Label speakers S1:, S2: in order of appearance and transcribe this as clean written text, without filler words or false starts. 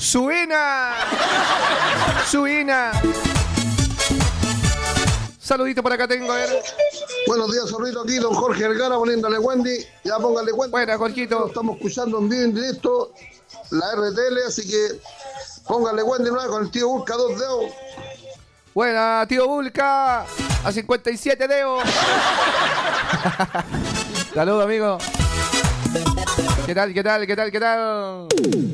S1: Suena. Saludito por acá tengo, a ver.
S2: Buenos días, Zorrito, aquí don Jorge Vergara poniéndole Wendy. Ya póngale Wendy.
S1: Buena, Jorgito.
S2: Lo estamos escuchando en vivo en directo, la RTL, así que póngale Wendy nueva con el tío Busca 2 dedos.
S1: Buena, tío Bulca. A 57 dedos. Saludos, amigo. ¿Qué tal?